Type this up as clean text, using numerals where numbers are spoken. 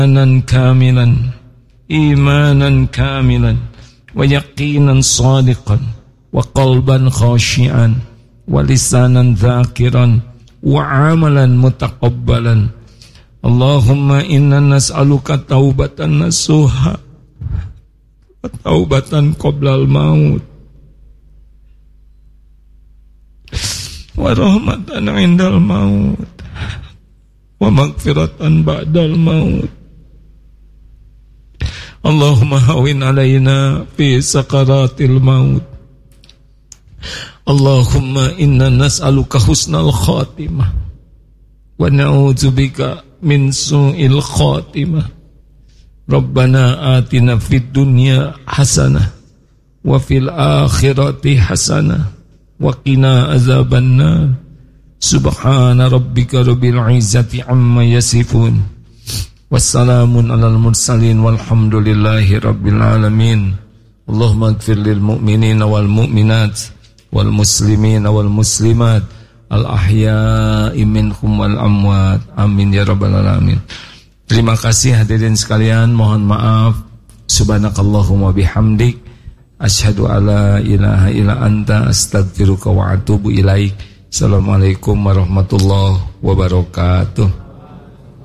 إيمانا كاملا ويقينا صادقا وقلبا خاشعا ولسانا ذاكرا وعملا متقبلا. اللهم إنا نسألك توبة نصوحا وتوبة قبل الموت ورحمة عند الموت ومغفرة بعد الموت. اللهم هون علينا في سكرات الموت. اللهم إنا نسألك حسن الخاتمة ونعوذ بك من سوء الخاتمة. ربنا آتنا في الدنيا حسنة وفي الآخرة حسنة وقنا عذاب النار. سبحان ربك رب العزة عما يصفون والسلام على المرسلين والحمد لله رب العالمين. اللهم اغفر للمؤمنين والمؤمنات والmuslimin wal muslimat al ahya'i minhum wal amwat. Amin ya rabbal alamin. Terima kasih hadirin sekalian, mohon maaf. Subhanakallahumma bihamdik asyhadu alla ilaha illa anta astaghfiruka wa atubu ilaik. Assalamualaikum warahmatullahi wabarakatuh.